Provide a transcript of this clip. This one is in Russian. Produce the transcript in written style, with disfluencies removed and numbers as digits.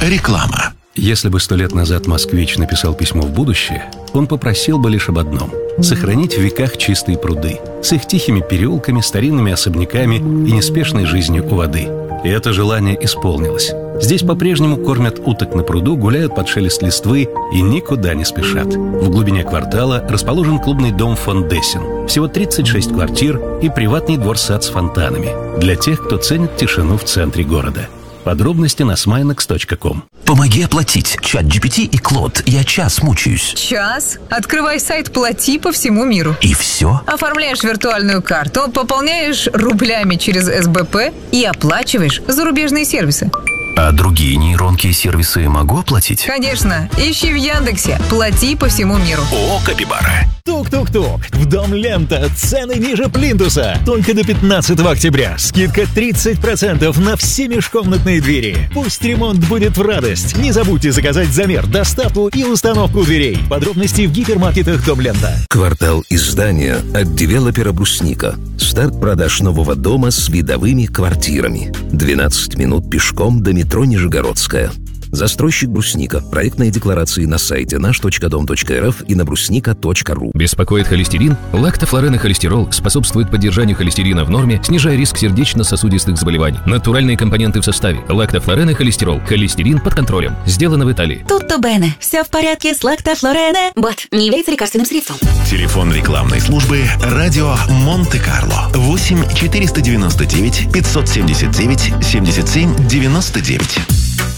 Реклама. Если бы 100 лет назад москвич написал письмо в будущее, он попросил бы лишь об одном – сохранить в веках чистые пруды с их тихими переулками, старинными особняками и неспешной жизнью у воды. И это желание исполнилось. Здесь по-прежнему кормят уток на пруду, гуляют под шелест листвы и никуда не спешат. В глубине квартала расположен клубный дом фон Дессен. Всего 36 квартир и приватный двор-сад с фонтанами. Для тех, кто ценит тишину в центре города. Подробности на sminex.com. Помоги оплатить. ChatGPT и Клод. Я час мучаюсь. Час? Открывай сайт «Плати» по всему миру. И все? Оформляешь виртуальную карту, пополняешь рублями через СБП и оплачиваешь зарубежные сервисы. А другие нейронки и сервисы могу оплатить? Конечно. Ищи в Яндексе «Плати по всему миру». О, Капибара. Тук-тук-тук. В Дом Лента. Цены ниже плинтуса. Только до 15 октября. Скидка 30% на все межкомнатные двери. Пусть ремонт будет в радость. Не забудьте заказать замер, доставку и установку дверей. Подробности в гипермаркетах Дом Лента. Квартал издания от девелопера «Брусника». Старт продаж нового дома с видовыми квартирами. 12 минут пешком до метро Нижегородская. Застройщик «Брусника». Проектные декларации на сайте наш.дом.рф и на брусника.ру. Беспокоит холестерин? Лактофлорен и холестерол способствуют поддержанию холестерина в норме, снижая риск сердечно-сосудистых заболеваний. Натуральные компоненты в составе. Лактофлорен и холестерол. Холестерин под контролем. Сделано в Италии. Tutto bene. Все в порядке с лактофлорене. But не является лекарственным средством. Телефон рекламной службы «Радио Монте-Карло». 8 499 579 77 99.